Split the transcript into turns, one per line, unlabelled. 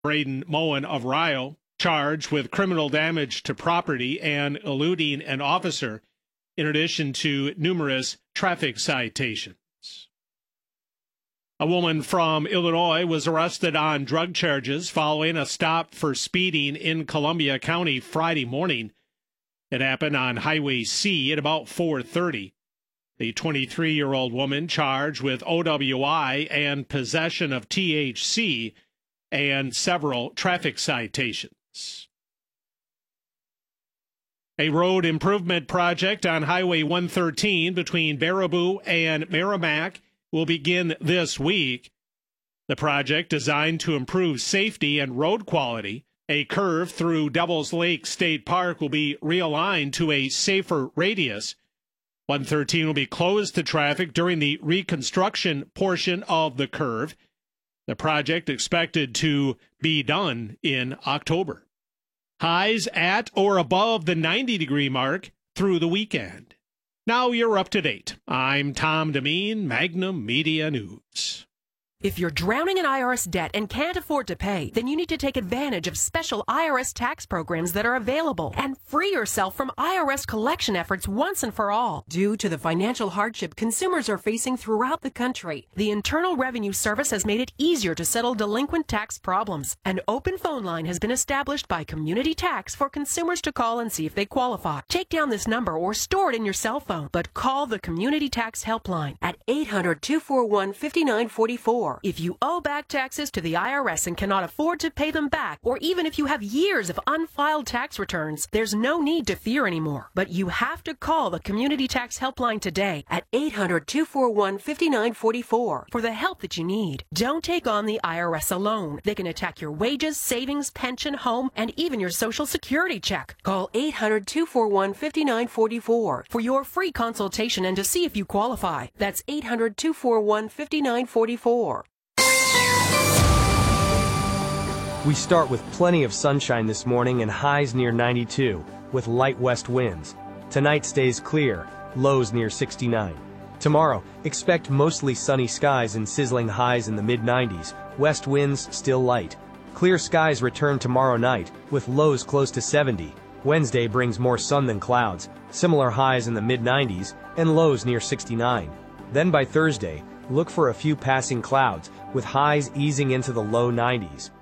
Braden Moen of Rio, charged with criminal damage to property and eluding an officer, in addition to numerous traffic citations. A woman from Illinois was arrested on drug charges following a stop for speeding in Columbia County Friday morning. It happened on Highway C at about 4:30. The 23-year-old woman charged with OWI and possession of THC and several traffic citations. A road improvement project on Highway 113 between Baraboo and Merrimack will begin this week. The project, designed to improve safety and road quality, a curve through Devil's Lake State Park will be realigned to a safer radius. 113 will be closed to traffic during the reconstruction portion of the curve. The project expected to be done in October. Highs at or above the 90-degree mark through the weekend. Now you're up to date. I'm Tom Demeen, Magnum Media News.
If you're drowning in IRS debt and can't afford to pay, then you need to take advantage of special IRS tax programs that are available and free yourself from IRS collection efforts once and for all. Due to the financial hardship consumers are facing throughout the country, the Internal Revenue Service has made it easier to settle delinquent tax problems. An open phone line has been established by Community Tax for consumers to call and see if they qualify. Take down this number or store it in your cell phone, but call the Community Tax Helpline at 800-241-5944. If you owe back taxes to the IRS and cannot afford to pay them back, or even if you have years of unfiled tax returns, there's no need to fear anymore. But you have to call the Community Tax Helpline today at 800-241-5944 for the help that you need. Don't take on the IRS alone. They can attack your wages, savings, pension, home, and even your Social Security check. Call 800-241-5944 for your free consultation and to see if you qualify. That's 800-241-5944.
We start with plenty of sunshine this morning and highs near 92, with light west winds. Tonight stays clear, lows near 69. Tomorrow, expect mostly sunny skies and sizzling highs in the mid-90s, west winds still light. Clear skies return tomorrow night, with lows close to 70. Wednesday brings more sun than clouds, similar highs in the mid-90s, and lows near 69. Then by Thursday, look for a few passing clouds, with highs easing into the low 90s.